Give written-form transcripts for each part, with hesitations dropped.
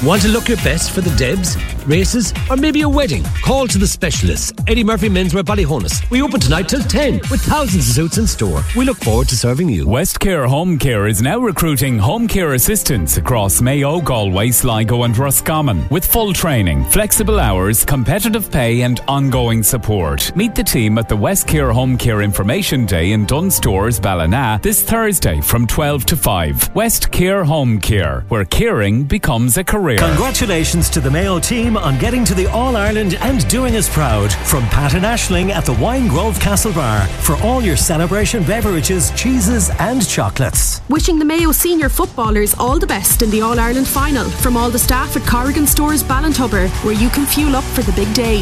Want to look your best for the Debs, races, or maybe a wedding? Call to the specialists. Eddie Murphy Menswear Ballyhonus. We open tonight till 10 with thousands of suits in store. We look forward to serving you. Westcare Home Care is now recruiting home care assistants across Mayo, Galway, Sligo and Roscommon with full training, flexible hours, competitive pay and ongoing support. Meet the team at the Westcare Home Care Information Day in Dunstores, Ballina this Thursday from 12 to 5. Westcare Home Care, where caring becomes a career. Congratulations to the Mayo team on getting to the All-Ireland and doing us proud. From Pat and Aisling at the Wine Grove Castle Bar for all your celebration beverages, cheeses and chocolates. Wishing the Mayo senior footballers all the best in the All-Ireland final from all the staff at Corrigan Stores Ballintubber, where you can fuel up for the big day.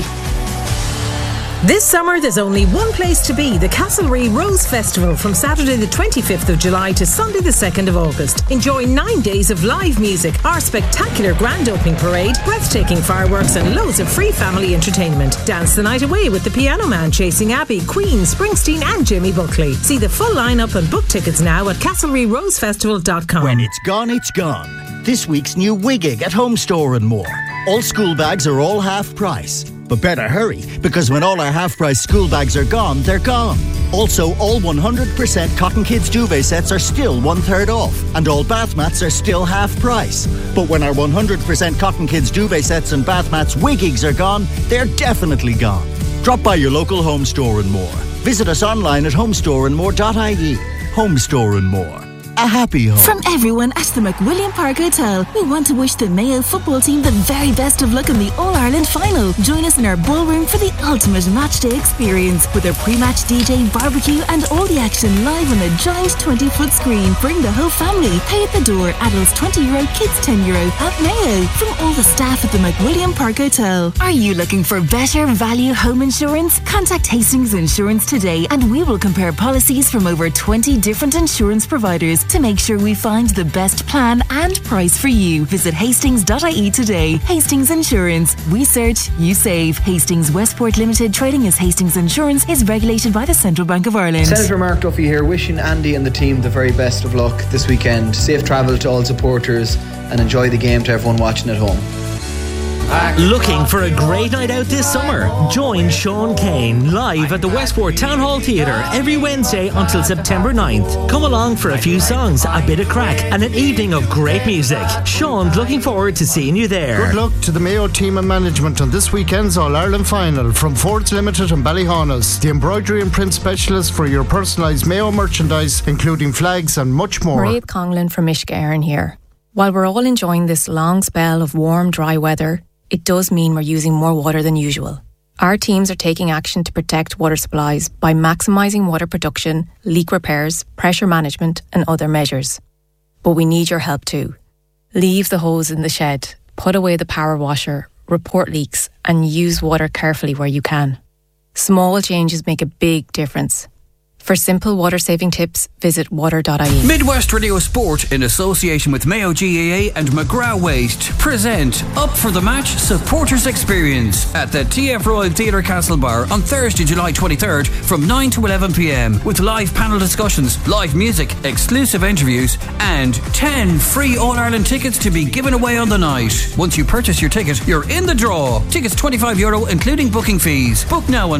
This summer there's only one place to be, the Castlereagh Rose Festival from Saturday the 25th of July to Sunday the 2nd of August. Enjoy 9 days of live music, our spectacular grand opening parade, breathtaking fireworks and loads of free family entertainment. Dance the night away with the Piano Man, Chasing Abbey, Queen, Springsteen and Jimmy Buckley. See the full lineup and book tickets now at castlereaghrosefestival.com. When it's gone, it's gone. This week's new Wiggig at Home Store and more. All school bags are all half price. But better hurry, because when all our half-price school bags are gone, they're gone. Also, all 100% Cotton Kids duvet sets are still 1/3 off, and all bath mats are still half price. But when our 100% Cotton Kids duvet sets and bath mats Wiggigs are gone, they're definitely gone. Drop by your local Home Store and More. Visit us online at homestoreandmore.ie. Home Store and More. A happy home. From everyone at the McWilliam Park Hotel, we want to wish the Mayo football team the very best of luck in the All-Ireland final. Join us in our ballroom for the ultimate matchday experience with a pre-match DJ, barbecue and all the action live on a giant 20-foot screen. Bring the whole family. Pay at the door. Adults €20, kids €10 at Mayo. From all the staff at the McWilliam Park Hotel. Are you looking for better value home insurance? Contact Hastings Insurance today and we will compare policies from over 20 different insurance providers to make sure we find the best plan and price for you. Visit hastings.ie today. Hastings Insurance. We search, you save. Hastings Westport Limited, trading as Hastings Insurance, is regulated by the Central Bank of Ireland. Senator Mark Duffy here, wishing Andy and the team the very best of luck this weekend. Safe travel to all supporters and enjoy the game to everyone watching at home. Looking for a great night out this summer? Join Sean Kane live at the Westport Town Hall Theatre every Wednesday until September 9th. Come along for a few songs, a bit of crack and an evening of great music. Sean's looking forward to seeing you there. Good luck to the Mayo team and management on this weekend's All-Ireland final from Fords Limited and Ballyhonus, the embroidery and print specialist for your personalised Mayo merchandise, including flags and much more. Mairead Conlon from Mishka Éireann here. While we're all enjoying this long spell of warm, dry weather, it does mean we're using more water than usual. Our teams are taking action to protect water supplies by maximising water production, leak repairs, pressure management and other measures. But we need your help too. Leave the hose in the shed, put away the power washer, report leaks and use water carefully where you can. Small changes make a big difference. For simple water-saving tips, visit water.ie. Midwest Radio Sport, in association with Mayo GAA and McGrath Waste, present Up for the Match Supporters Experience at the TF Royal Theatre Castlebar on Thursday, July 23rd from 9 to 11pm with live panel discussions, live music, exclusive interviews and 10 free All-Ireland tickets to be given away on the night. Once you purchase your ticket, you're in the draw. Tickets €25 including booking fees. Book now on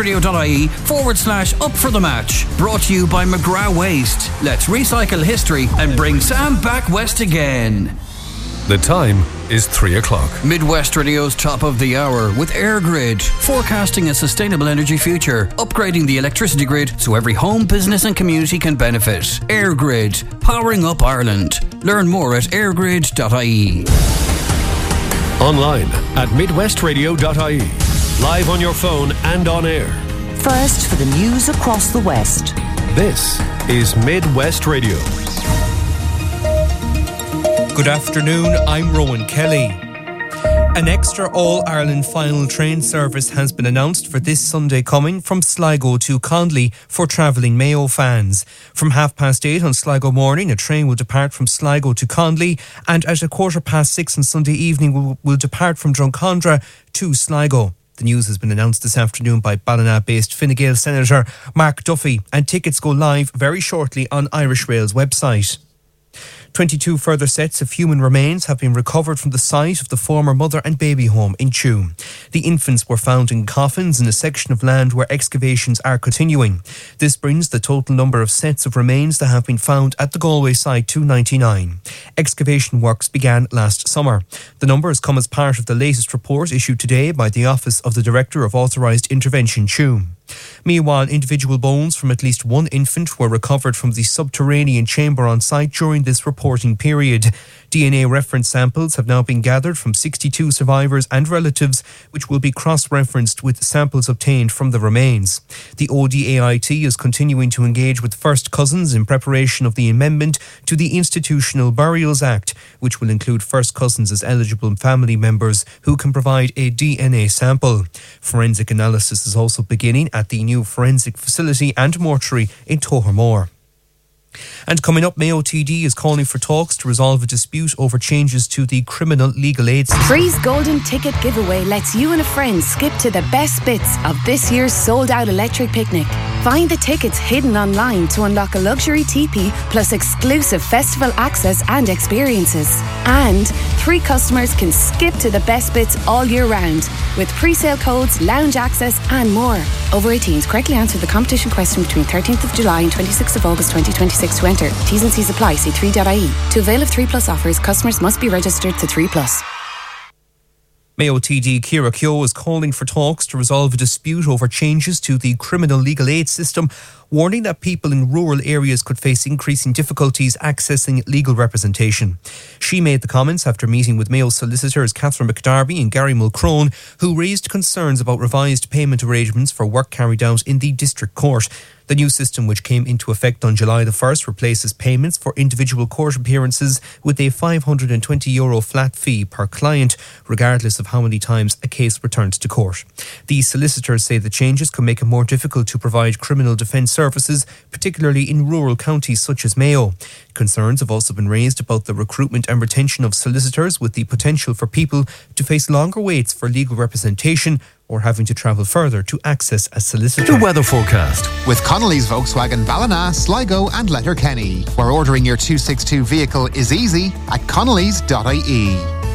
midwestradio.ie/Up for the Match. Brought to you by McGrath Waste. Let's recycle history and bring Sam back west again. The time is 3 o'clock. Midwest Radio's top of the hour with EirGrid, forecasting a sustainable energy future, upgrading the electricity grid so every home, business and community can benefit. EirGrid, powering up Ireland. Learn more at eirgrid.ie. Online at midwestradio.ie. Live on your phone and on air. First for the news across the West. This is Midwest Radio. Good afternoon, I'm Rowan Kelly. An extra All-Ireland final train service has been announced for this Sunday coming from Sligo to Conley for travelling Mayo fans. From 8:30 on Sligo morning, a train will depart from Sligo to Conley, and at 6:15 on Sunday evening will depart from Drumcondra to Sligo. The news has been announced this afternoon by Ballina-based Fine Gael Senator Mark Duffy, and tickets go live very shortly on Irish Rail's website. 22 further sets of human remains have been recovered from the site of the former mother and baby home in Tuam. The infants were found in coffins in a section of land where excavations are continuing. This brings the total number of sets of remains that have been found at the Galway site to 99. Excavation works began last summer. The number has come as part of the latest report issued today by the Office of the Director of Authorised Intervention, Tuam. Meanwhile, individual bones from at least one infant were recovered from the subterranean chamber on site during this reporting period. DNA reference samples have now been gathered from 62 survivors and relatives, which will be cross-referenced with samples obtained from the remains. The ODAIT is continuing to engage with first cousins in preparation of the amendment to the Institutional Burials Act, which will include first cousins as eligible family members who can provide a DNA sample. Forensic analysis is also beginning at the new forensic facility and mortuary in Tohermore. And coming up, Mayo TD is calling for talks to resolve a dispute over changes to the criminal legal aid system. Free's Golden Ticket Giveaway lets you and a friend skip to the best bits of this year's sold-out electric picnic. Find the tickets hidden online to unlock a luxury teepee plus exclusive festival access and experiences. And 3 customers can skip to the best bits all year round with pre-sale codes, lounge access and more. Over 18s, correctly answer the competition question between 13th of July and 26th of August 2026 to enter. T's and C's apply. See 3.ie. To avail of 3 Plus offers, customers must be registered to 3 Plus. Mayo TD Ciara Keogh is calling for talks to resolve a dispute over changes to the criminal legal aid system, warning that people in rural areas could face increasing difficulties accessing legal representation. She made the comments after meeting with Mayo solicitors Catherine McDarby and Gary Mulcrone, who raised concerns about revised payment arrangements for work carried out in the district court. The new system, which came into effect on July the 1st, replaces payments for individual court appearances with a €520 flat fee per client, regardless of how many times a case returns to court. The solicitors say the changes could make it more difficult to provide criminal defence services, particularly in rural counties such as Mayo. Concerns have also been raised about the recruitment and retention of solicitors, with the potential for people to face longer waits for legal representation or having to travel further to access a solicitor. The weather forecast with Connolly's Volkswagen Ballina, Sligo and Letterkenny, where ordering your 262 vehicle is easy at connellys.ie.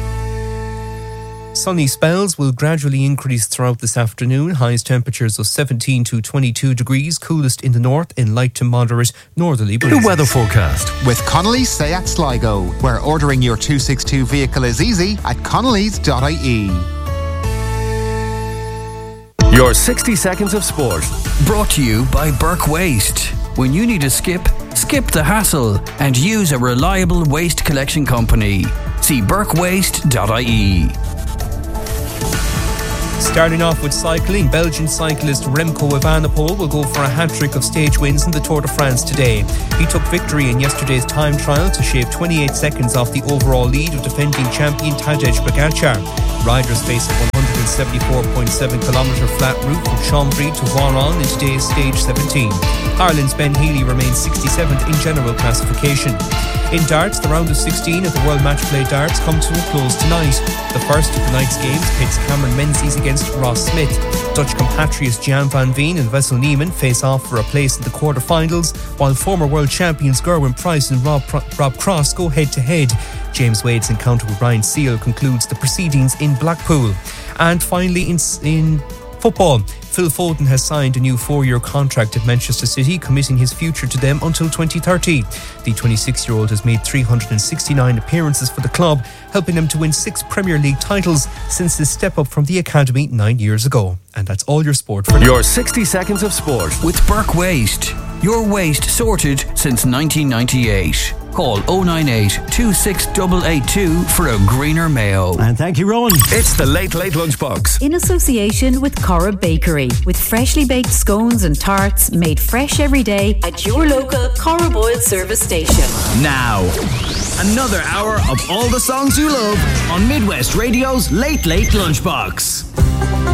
Sunny spells will gradually increase throughout this afternoon. Highest temperatures of 17 to 22 degrees, coolest in the north in light to moderate northerly breezes. The weather forecast with Connolly's Seat Sligo, where ordering your 262 vehicle is easy at connellys.ie. Your 60 seconds of sport. Brought to you by Burke Waste. When you need a skip the hassle and use a reliable waste collection company. See burkewaste.ie. Starting off with cycling, Belgian cyclist Remco Evenepoel will go for a hat-trick of stage wins in the Tour de France today. He took victory in yesterday's time trial to shave 28 seconds off the overall lead of defending champion Tadej Pogačar. Riders face a 174.7km flat route from Chambry to Voiron in today's stage 17. Ireland's Ben Healy remains 67th in general classification. In darts, the round of 16 of the World Match Play Darts come to a close tonight. The first of the night's games pits Cameron Menzies against Ross Smith. Dutch compatriots Jan van Veen and Wessel Neiman face off for a place in the quarter-finals, while former world champions Gerwyn Price and Rob Cross go head-to-head. James Wade's encounter with Ryan Seale concludes the proceedings in Blackpool. And finally, in football, Phil Foden has signed a new 4-year contract at Manchester City, committing his future to them until 2030. The 26-year-old has made 369 appearances for the club, helping them to win 6 Premier League titles since his step up from the academy 9 years ago. And that's all your sport for now. Your 60 seconds of sport with Burke Waste. Your waste sorted since 1998. Call 098 26882 for a greener Mayo. And thank you, Rowan. It's the Late Lunchbox. In association with Cora Bakery, with freshly baked scones and tarts made fresh every day at your local Cora Boyle service station. Now, another hour of all the songs you love on Midwest Radio's Late Lunchbox.